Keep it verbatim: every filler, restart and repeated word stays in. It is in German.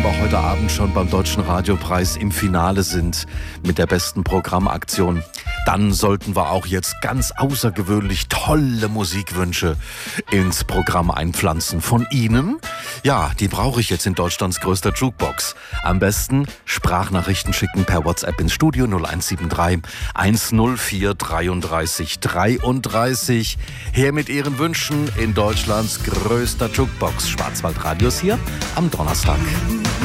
wir heute Abend schon beim Deutschen Radiopreis im Finale sind mit der besten Programmaktion, dann sollten wir auch jetzt ganz außergewöhnlich tolle Musikwünsche ins Programm einpflanzen von Ihnen. Ja, die brauche ich jetzt in Deutschlands größter Jukebox. Am besten Sprachnachrichten schicken per WhatsApp ins Studio null eins sieben drei eins null vier dreiunddreißig dreiunddreißig. Her mit Ihren Wünschen in Deutschlands größter Jukebox. Schwarzwaldradios hier am Donnerstag.